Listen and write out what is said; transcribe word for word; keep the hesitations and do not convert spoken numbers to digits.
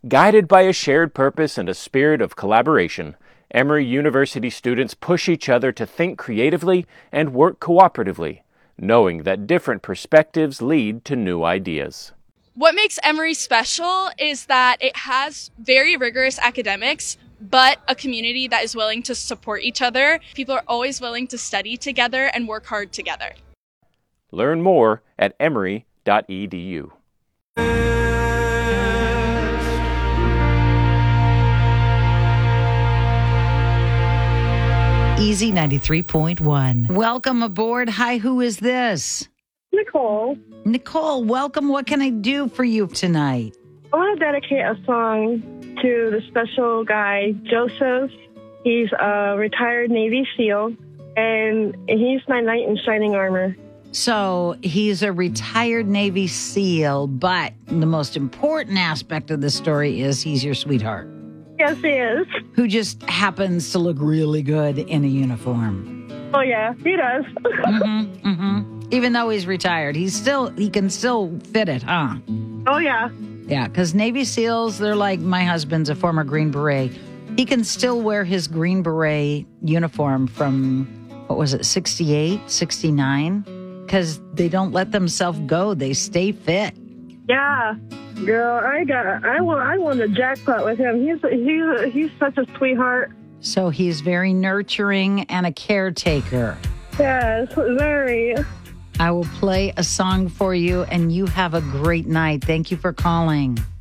Guided by a shared purpose and a spirit of collaboration, Emory University students push each other to think creatively and work cooperatively, knowing that different perspectives lead to new ideas. What makes Emory special is that it has very rigorous academics, but a community that is willing to support each other. People are always willing to study together and work hard together. Learn more at emory dot e d u. Easy ninety-three point one. Welcome aboard. Hi, who is this? Nicole. Nicole, welcome. What can I do for you tonight? I want to dedicate a song to the special guy, Joseph. He's a retired Navy SEAL, and he's my knight in shining armor. So he's a retired Navy SEAL, but the most important aspect of the story is he's your sweetheart. Yes, he is. Who just happens to look really good in a uniform. Oh, yeah, he does. mm-hmm, mm-hmm. Even though he's retired, he's still he can still fit it, huh? Oh, yeah. Yeah, because Navy SEALs, they're like, my husband's a former Green Beret. He can still wear his Green Beret uniform from, what was it, sixty-eight, sixty-nine? Because they don't let themselves go. They stay fit. Yeah. Girl, I got, I won, I won the jackpot with him. He's, he's, he's such a sweetheart. So he's very nurturing and a caretaker. Yes, very. I will play a song for you, and you have a great night. Thank you for calling.